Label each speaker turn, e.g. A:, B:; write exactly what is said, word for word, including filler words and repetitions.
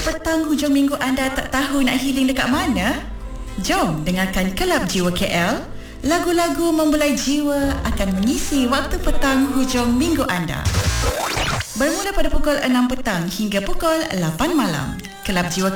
A: Petang hujung minggu anda tak tahu nak healing dekat mana? Jom dengarkan Kelab Jiwa K L. Lagu-lagu membelai jiwa akan mengisi waktu petang hujung minggu anda. Bermula pada pukul enam petang hingga pukul lapan malam. Kelab Jiwa